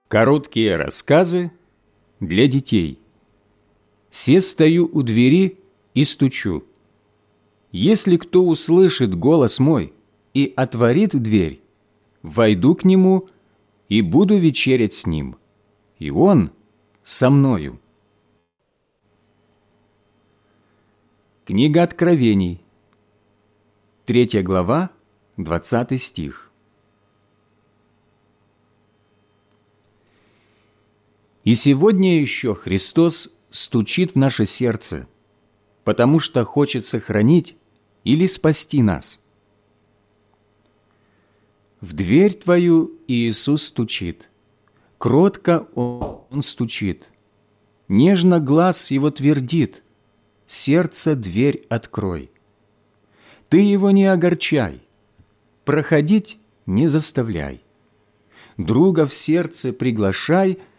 Короткие рассказы для детей. «Се стою у двери и стучу. Если кто услышит голос мой и отворит дверь, войду к нему и буду вечерять с ним, и он со мною». Книга Откровений, 3 глава, 20 стих. И сегодня еще Христос стучит в наше сердце, потому что хочет сохранить или спасти нас. В дверь твою Иисус стучит, кротко Он стучит, нежно глаз Его твердит: сердце дверь открой. Ты Его не огорчай, проходить не заставляй, друга в сердце приглашай,